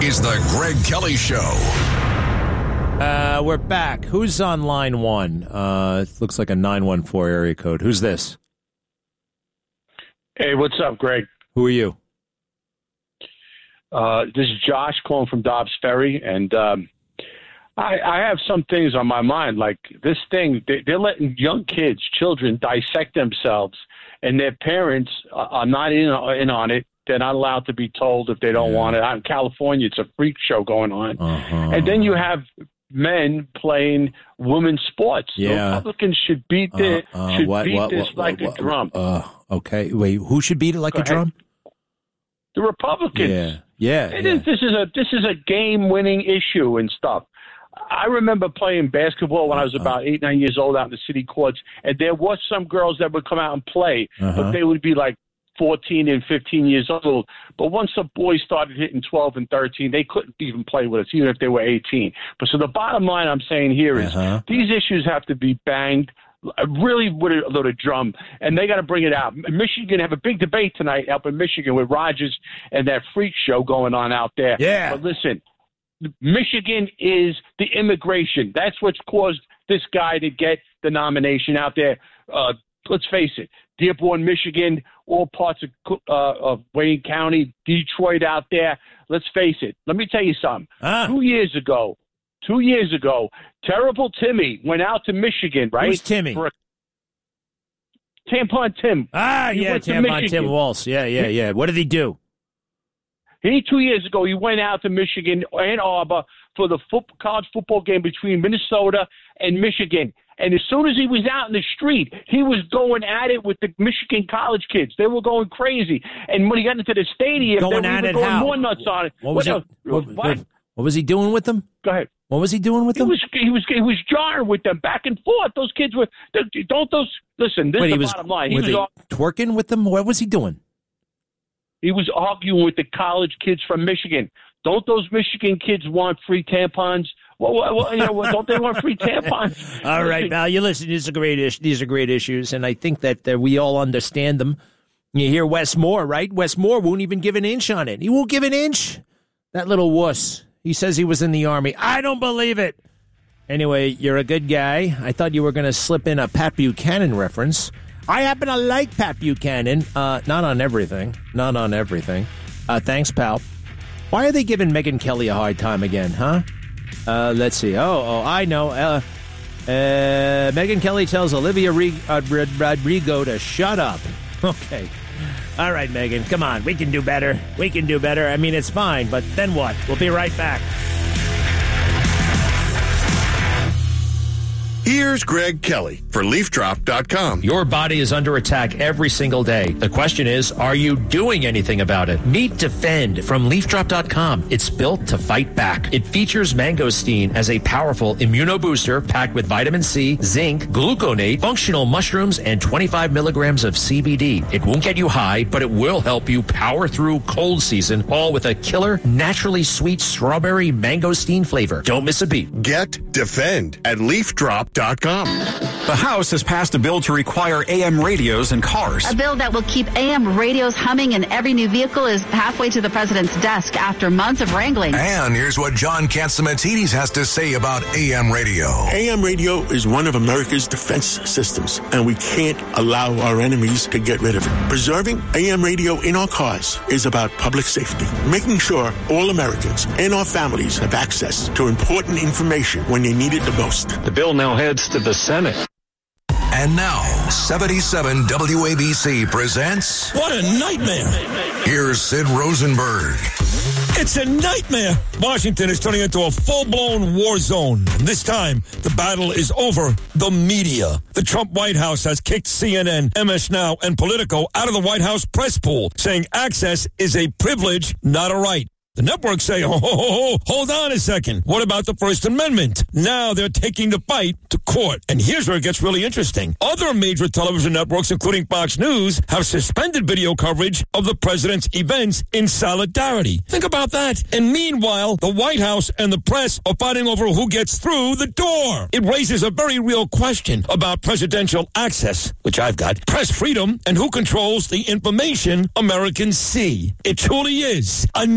is the Greg Kelly Show. We're back. Who's on line one? It looks like a 914 area code. Who's this? Hey, what's up, Greg? Who are you? This is Josh calling from Dobbs Ferry, and I have some things on my mind. Like this thing, they're letting young kids, children, dissect themselves, and their parents are not in on it. They're not allowed to be told if they don't want it. Out in California, it's a freak show going on. And then you have men playing women's sports. Yeah. Republicans should beat this like a drum. Okay. Wait, who should beat it like a drum? The Republicans. Yeah. This is a game-winning issue and stuff. I remember playing basketball when I was about 8, 9 years old out in the city courts, and there was some girls that would come out and play, but they would be like 14 and 15 years old. But once the boys started hitting 12 and 13, they couldn't even play with us, even if they were 18. But so the bottom line I'm saying here is these issues have to be banged really with a little drum, and they got to bring it out. Michigan have a big debate tonight up in Michigan with Rogers and that freak show going on out there. Yeah. But listen, Michigan is the immigration. That's what's caused this guy to get the out there. Let's face it, Dearborn, Michigan, all parts of Wayne County, Detroit out there. Let's face it. Let me tell you something. 2 years ago, Terrible Timmy went out to Michigan, right? Who's Timmy? Tampon Tim. Tampon Tim Walsh. Yeah. What did he do? 2 years ago, he went out to Michigan, Ann Arbor, for the college football game between Minnesota and Michigan. And as soon as he was out in the street, he was going at it with the Michigan college kids. They were going crazy. And when he got into the stadium, they were going more nuts on it. What was he doing with them? Go ahead. What was he doing with them? He was jarring with them back and forth. Those kids were listen. This is the bottom line. He was twerking with them. What was he doing? He was arguing with the college kids from Michigan. Don't those Michigan kids want free tampons? Don't they want free tampons? All right, now you listen. These are great issues, and I think that we all understand them. You hear Wes Moore, right? Wes Moore won't even give an inch on it. He won't give an inch. That little wuss. He says he was in the Army. I don't believe it. Anyway, you're a good guy. I thought you were going to slip in a Pat Buchanan reference. I happen to like Pat Buchanan. Not on everything. Thanks, pal. Why are they giving Megyn Kelly a hard time again, huh? Let's see. I know. Megyn Kelly tells Olivia Rodrigo to shut up. Okay. All right, Megyn, come on. We can do better. I mean, it's fine, but then what? We'll be right back. Here's Greg Kelly for LeafDrop.com. Your body is under attack every single day. The question is, are you doing anything about it? Meet Defend from LeafDrop.com. It's built to fight back. It features mangosteen as a powerful immunobooster packed with vitamin C, zinc, gluconate, functional mushrooms, and 25 milligrams of CBD. It won't get you high, but it will help you power through cold season, all with a killer, naturally sweet strawberry mangosteen flavor. Don't miss a beat. Get Defend at LeafDrop.com. The House has passed a bill to require AM radios in cars. A bill that will keep AM radios humming in every new vehicle is halfway to the president's desk after months of wrangling. And here's what John Catsimatidis has to say about AM radio. AM radio is one of America's defense systems, and we can't allow our enemies to get rid of it. Preserving AM radio in our cars is about public safety, making sure all Americans and our families have access to important information when they need it the most. The bill now heads to the Senate. And now, 77 WABC presents... What a nightmare! Here's Sid Rosenberg. It's a nightmare! Washington is turning into a full-blown war zone. This time, the battle is over the media. The Trump White House has kicked CNN, MS Now, and Politico out of the White House press pool, saying access is a privilege, not a right. The networks say, hold on a second. What about the First Amendment? Now they're taking the fight to court. And here's where it gets really interesting. Other major television networks, including Fox News, have suspended video coverage of the president's events in solidarity. Think about that. And meanwhile, the White House and the press are fighting over who gets through the door. It raises a very real question about presidential access, which I've got, press freedom, and who controls the information Americans see. It truly is a nightmare.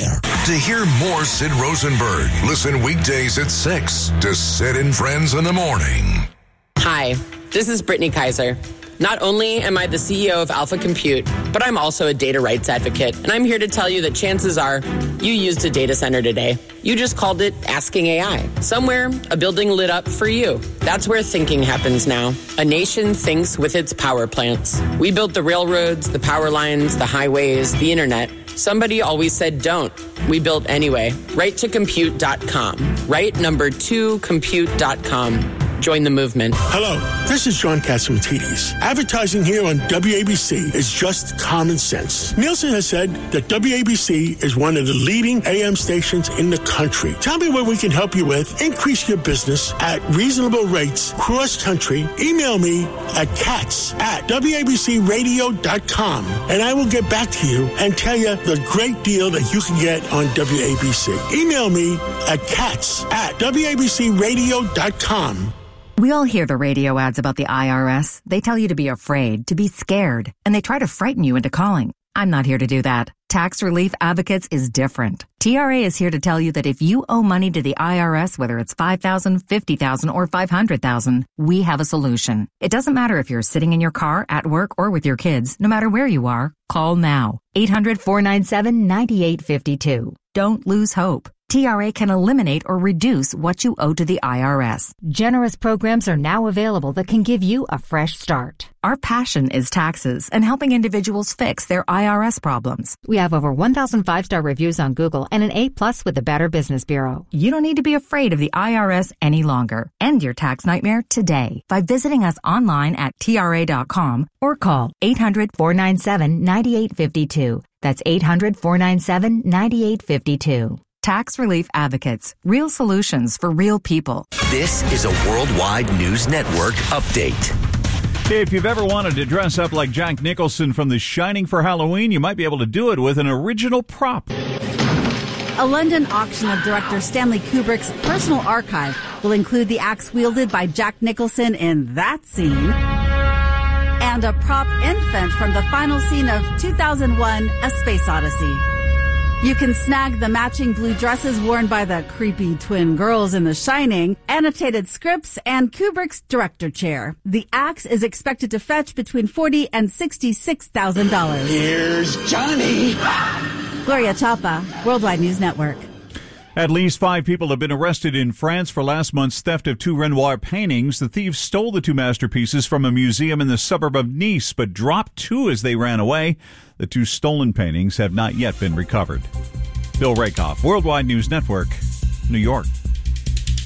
nightmare. To hear more Sid Rosenberg, listen weekdays at 6 to Sid and Friends in the Morning. Hi, this is Brittany Kaiser. Not only am I the CEO of Alpha Compute, but I'm also a data rights advocate, and I'm here to tell you that chances are you used a data center today. You just called it Asking AI. Somewhere, a building lit up for you. That's where thinking happens now. A nation thinks with its power plants. We built the railroads, the power lines, the highways, the internet. Somebody always said don't. We built anyway. Right to compute.com. Right number 2 compute.com. Join the movement. Hello, this is John Catsimatidis. Advertising here on WABC is just common sense. Nielsen has said that WABC is one of the leading AM stations in the country. Tell me what we can help you with. Increase your business at reasonable rates cross-country. Email me at cats@wabcradio.com, and I will get back to you and tell you the great deal that you can get on WABC. Email me at cats@wabcradio.com. We all hear the radio ads about the IRS. They tell you to be afraid, to be scared, and they try to frighten you into calling. I'm not here to do that. Tax Relief Advocates is different. TRA is here to tell you that if you owe money to the IRS, whether it's $5,000, $50,000, or $500,000, we have a solution. It doesn't matter if you're sitting in your car, at work, or with your kids. No matter where you are, call now. 800-497-9852. Don't lose hope. TRA can eliminate or reduce what you owe to the IRS. Generous programs are now available that can give you a fresh start. Our passion is taxes and helping individuals fix their IRS problems. We have over 1,000 5-star reviews on Google and an A+ with the Better Business Bureau. You don't need to be afraid of the IRS any longer. End your tax nightmare today by visiting us online at TRA.com or call 800-497-9852. That's 800-497-9852. Tax Relief Advocates. Real solutions for real people. This is a Worldwide News Network update. If you've ever wanted to dress up like Jack Nicholson from The Shining for Halloween, you might be able to do it with an original prop. A London auction of director Stanley Kubrick's personal archive will include the axe wielded by Jack Nicholson in that scene and a prop infant from the final scene of 2001: A Space Odyssey. You can snag the matching blue dresses worn by the creepy twin girls in The Shining, annotated scripts, and Kubrick's director chair. The axe is expected to fetch between $40,000 and $66,000. Here's Johnny! Gloria Chapa, Worldwide News Network. At least 5 people have been arrested in France for last month's theft of 2 Renoir paintings. The thieves stole the 2 masterpieces from a museum in the suburb of Nice, but dropped 2 as they ran away. The 2 stolen paintings have not yet been recovered. Bill Rakoff, Worldwide News Network, New York.